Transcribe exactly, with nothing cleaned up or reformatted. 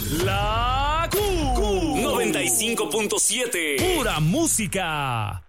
La Q. noventa y cinco punto siete. Pura música.